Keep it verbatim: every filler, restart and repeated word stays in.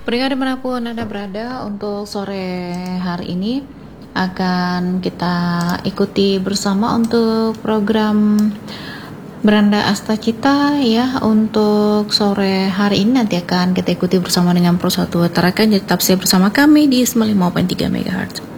Pendengar dimanapun Anda berada, untuk sore hari ini akan kita ikuti bersama untuk program Beranda Asta Cita ya. Untuk sore hari ini nanti akan kita ikuti bersama dengan Pro satu Tarakan. Jadi tetap stay bersama kami di sembilan puluh lima koma tiga megahertz.